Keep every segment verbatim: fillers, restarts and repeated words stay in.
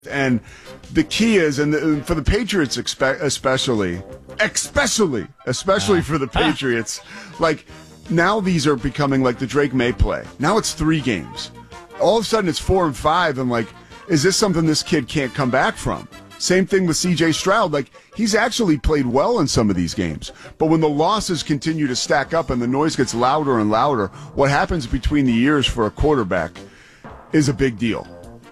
And the key is, and the, for the Patriots expe- especially, especially, especially uh, for the Patriots, uh. like now these are becoming like the Drake May play. Now it's three games. All of a sudden it's four and five, and like, is this something this kid can't come back from? Same thing with C J Stroud. Like, he's actually played well in some of these games. But when the losses continue to stack up and the noise gets louder and louder, what happens between the years for a quarterback is a big deal.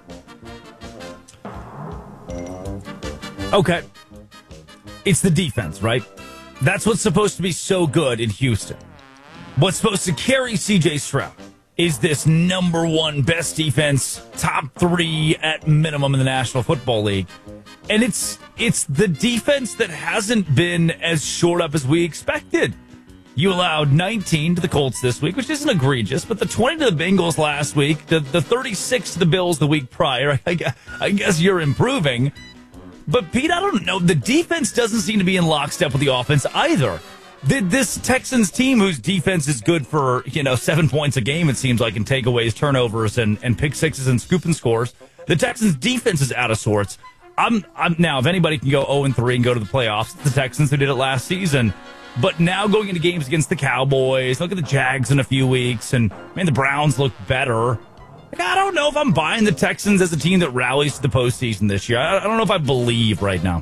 Okay. It's the defense, right? That's what's supposed to be so good in Houston. What's supposed to carry C J Stroud is this number one best defense, top three at minimum in the National Football League. And it's it's the defense that hasn't been as shored up as we expected. You allowed nineteen to the Colts this week, which isn't egregious, but the twenty to the Bengals last week, the, the thirty-six to the Bills the week prior, I guess, I guess you're improving. But, Pete, I don't know. The defense doesn't seem to be in lockstep with the offense either. This Texans team, whose defense is good for, you know, seven points a game, it seems like, in takeaways, turnovers, and, and pick sixes and scooping scores, the Texans' defense is out of sorts. I'm, I'm now, if anybody can go oh and three and go to the playoffs, it's the Texans who did it last season. But now going into games against the Cowboys, look at the Jags in a few weeks, and, man, the Browns look better. Like, I don't know if I'm buying the Texans as a team that rallies to the postseason this year. I, I don't know if I believe right now.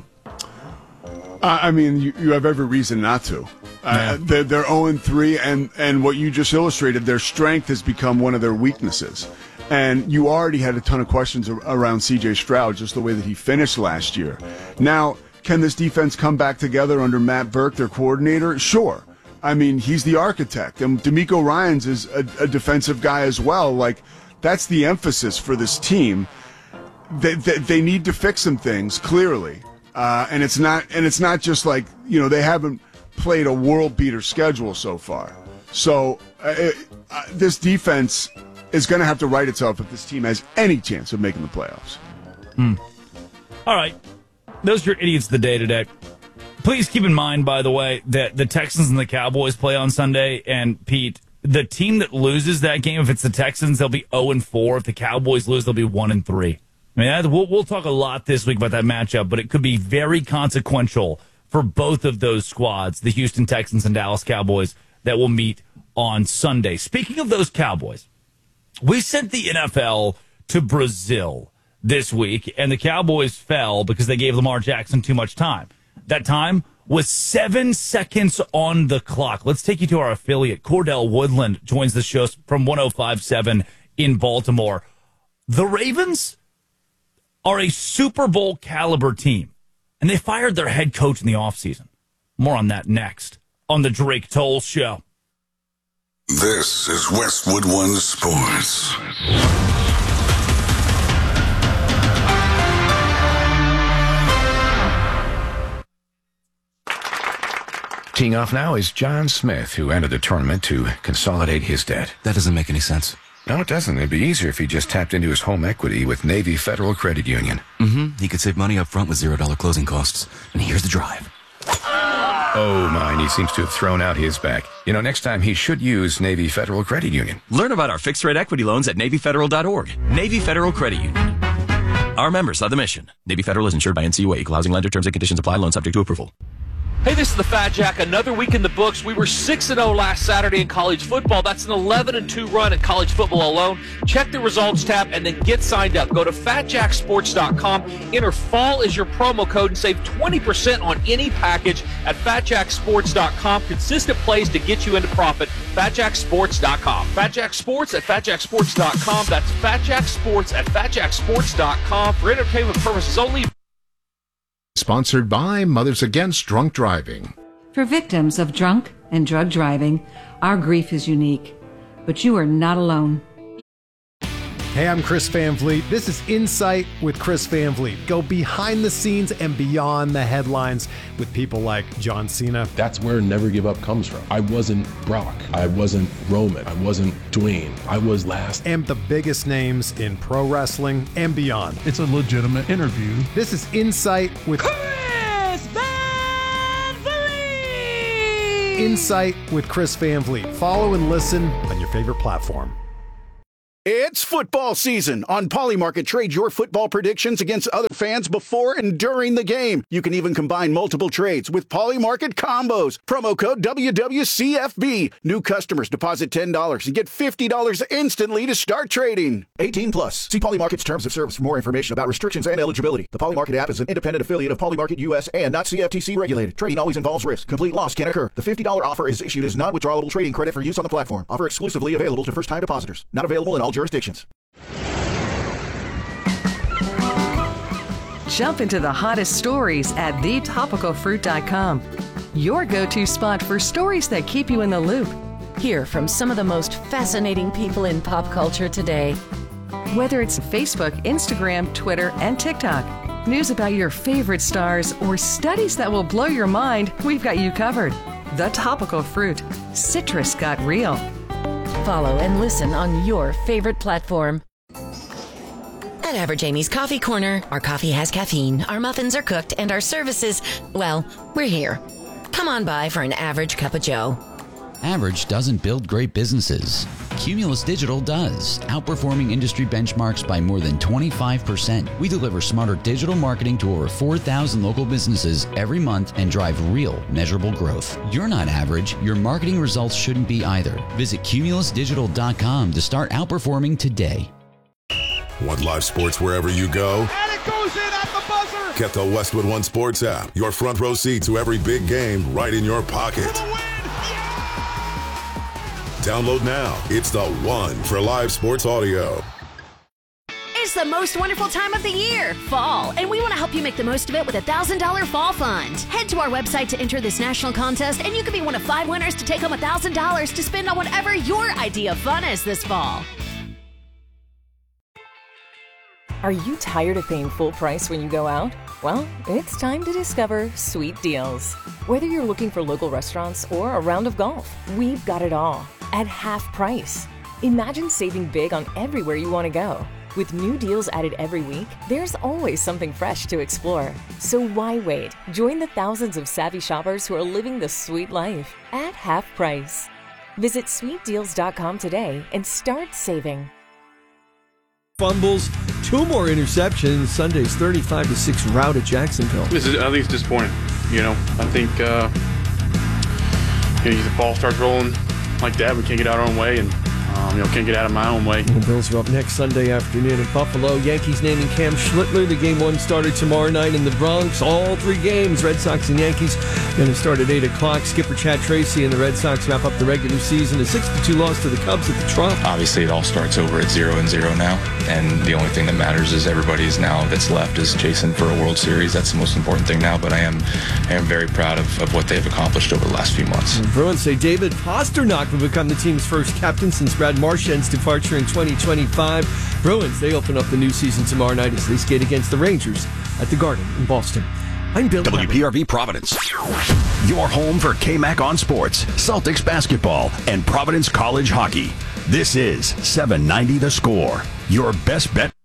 Uh, I mean, you, you have every reason not to. Uh, yeah. They're, they're oh and three, and, and what you just illustrated, their strength has become one of their weaknesses. And you already had a ton of questions around C J Stroud, just the way that he finished last year. Now, can this defense come back together under Matt Burke, their coordinator? Sure. I mean, he's the architect, and DeMeco Ryans is a, a defensive guy as well. Like, that's the emphasis for this team. They, they, they need to fix some things, clearly. Uh, and it's not and it's not just like, you know, they haven't played a world beater schedule so far. So uh, it, uh, this defense is going to have to right itself if this team has any chance of making the playoffs. Mm. All right. Those are your idiots of the day today. Please keep in mind, by the way, that the Texans and the Cowboys play on Sunday. And, Pete, the team that loses that game, if it's the Texans, they'll be oh and four. If the Cowboys lose, they'll be one and three. I mean, we'll, we'll talk a lot this week about that matchup, but it could be very consequential for both of those squads, the Houston Texans and Dallas Cowboys, that will meet on Sunday. Speaking of those Cowboys, we sent the N F L to Brazil this week, and the Cowboys fell because they gave Lamar Jackson too much time. That time was seven seconds on the clock. Let's take you to our affiliate. Cordell Woodland joins the show from one oh five point seven in Baltimore. The Ravens are a Super Bowl caliber team, and they fired their head coach in the offseason. More on that next on the Drake Toll Show. This is Westwood One Sports. Teeing off now is John Smith, who entered the tournament to consolidate his debt. That doesn't make any sense. No, it doesn't. It'd be easier if he just tapped into his home equity with Navy Federal Credit Union. Mm-hmm. He could save money up front with zero dollar closing costs. And here's the drive. Oh, mine. He seems to have thrown out his back. You know, next time he should use Navy Federal Credit Union. Learn about our fixed-rate equity loans at Navy Federal dot org. Navy Federal Credit Union. Our members are the mission. Navy Federal is insured by N C U A. Equal housing lender. Terms and conditions apply. Loan subject to approval. Hey, this is the Fat Jack. Another week in the books. We were six and oh last Saturday in college football. That's an eleven and two run in college football alone. Check the results tab and then get signed up. Go to fat jack sports dot com. Enter fall as your promo code and save twenty percent on any package at fat jack sports dot com. Consistent plays to get you into profit. fat jack sports dot com. Fat Jack Sports at fat jack sports dot com. That's Fat Jack Sports at fat jack sports dot com. For entertainment purposes only. Sponsored by Mothers Against Drunk Driving. For victims of drunk and drug driving, our grief is unique, but you are not alone. Hey, I'm Chris Van Vliet. This is Insight with Chris Van Vliet. Go behind the scenes and beyond the headlines with people like John Cena. That's where Never Give Up comes from. I wasn't Brock. I wasn't Roman. I wasn't Dwayne. I was last. And the biggest names in pro wrestling and beyond. It's a legitimate interview. This is Insight with Chris Van Vliet. Insight with Chris Van Vliet. Follow and listen on your favorite platform. It's football season. On Polymarket, trade your football predictions against other fans before and during the game. You can even combine multiple trades with Polymarket combos. Promo code W W C F B. New customers deposit ten dollars and get fifty dollars instantly to start trading. eighteen plus. See Polymarket's terms of service for more information about restrictions and eligibility. The Polymarket app is an independent affiliate of Polymarket U S and not C F T C regulated. Trading always involves risk. Complete loss can occur. The fifty dollars offer is issued as non-withdrawable trading credit for use on the platform. Offer exclusively available to first-time depositors. Not available in all jurisdictions. Jump into the hottest stories at the topical fruit dot com. Your go-to spot for stories that keep you in the loop. Hear from some of the most fascinating people in pop culture today. Whether it's Facebook, Instagram, Twitter, and TikTok, news about your favorite stars, or studies that will blow your mind, we've got you covered. The Topical Fruit. Citrus got real. Follow and listen on your favorite platform. At Average Amy's Coffee Corner, our coffee has caffeine, our muffins are cooked, and our services, well, we're here. Come on by for an average cup of joe. Average doesn't build great businesses. Cumulus Digital does, outperforming industry benchmarks by more than twenty-five percent. We deliver smarter digital marketing to over four thousand local businesses every month and drive real, measurable growth. You're not average. Your marketing results shouldn't be either. Visit cumulus digital dot com to start outperforming today. Want live sports wherever you go? And it goes in at the buzzer! Get the Westwood One Sports app. Your front row seat to every big game right in your pocket. Download now. It's the one for live sports audio. It's the most wonderful time of the year, fall, and we want to help you make the most of it with a one thousand dollars fall fund. Head to our website to enter this national contest, and you could be one of five winners to take home one thousand dollars to spend on whatever your idea of fun is this fall. Are you tired of paying full price when you go out? Well, it's time to discover Sweet Deals. Whether you're looking for local restaurants or a round of golf, we've got it all at half price. Imagine saving big on everywhere you want to go. With new deals added every week, there's always something fresh to explore. So why wait? Join the thousands of savvy shoppers who are living the sweet life at half price. Visit sweet deals dot com today and start saving. Fumbles, two more interceptions. Sunday's thirty-five to six rout at Jacksonville. This is at least disappointing. You know, I think uh, you know, the ball starts rolling like that. We can't get out our own way, and um, you know, can't get out of my own way. The Bills are up next Sunday afternoon in Buffalo. Yankees naming Cam Schlittler the game one starter tomorrow night in the Bronx. All three games, Red Sox and Yankees, going to start at eight o'clock. Skipper Chad Tracy and the Red Sox wrap up the regular season. A six to two loss to the Cubs at the Trop. Obviously, it all starts over at zero and zero now, and the only thing that matters is everybody's now that's left is chasing for a World Series. That's the most important thing now, but I am I am very proud of, of what they've accomplished over the last few months. The Bruins say David Pastrnak will become the team's first captain since Brad Marchand's departure in twenty twenty-five. Bruins, they open up the new season tomorrow night as they skate against the Rangers at the Garden in Boston. I'm Bill W P R V Providence. Your home for K-Mac on sports, Celtics basketball, and Providence College hockey. This is seven ninety The Score. Your best bet.